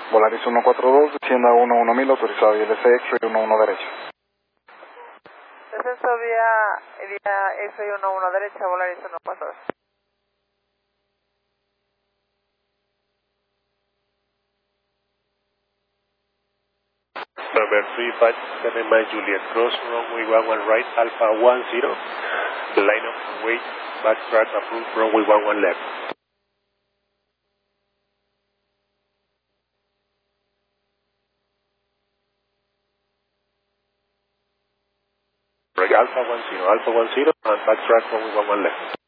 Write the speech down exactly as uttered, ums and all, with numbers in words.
Volaris uno cuatro dos, descienda uno uno mil, autorizado I L C X-ray uno uno derecha. Descenso vía, vía X-ray uno uno derecha, Volaris uno cuatro dos. Number three five seven Mike Juliet, cross runway one one right, Alpha one zero, line of weight, backtrack approved, runway one one left. Alpha one zero, Alpha one zero, and backtrack runway one one left.